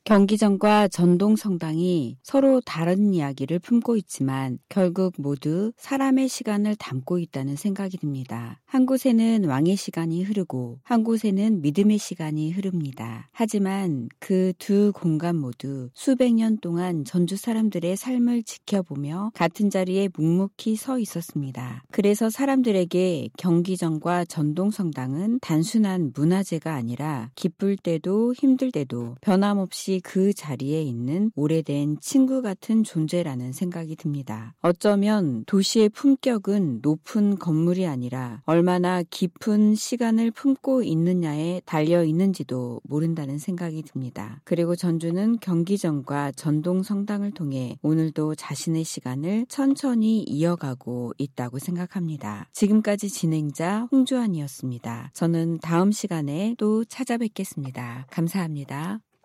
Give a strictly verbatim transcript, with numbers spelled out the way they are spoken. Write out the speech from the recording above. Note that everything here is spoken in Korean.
경기전과 전동성당이 서로 다른 이야기를 품고 있지만 결국 모두 사람의 시간을 담고 있다는 생각이 듭니다. 한 곳에는 왕의 시간이 흐르고 한 곳에는 믿음의 시간이 흐릅니다. 하지만 그 두 공간 모두 수백 년 동안 전주 사람들의 삶을 지켜보며 같은 자리에 묵묵히 서 있었습니다. 그래서 사람들에게 경기전과 전동성당은 단순한 문화재가 아니라 기쁠 때도 힘들 때도 변함없이 그 자리에 있는 오래된 친구 같은 존재라는 생각이 듭니다. 어쩌면 도시의 품격은 높은 건물이 아니라 얼마나 깊은 시간을 품고 있느냐에 달려 있는지도 모른다는 생각이 듭니다. 그리고 전주는 경기전과 전동성당을 통해 오늘도 자신의 시간을 천천히 이어가고 있다고 생각합니다. 지금까지 진행자 홍주환이었습니다. 저는 다음 시간에 또 찾아뵙겠습니다. 감사합니다.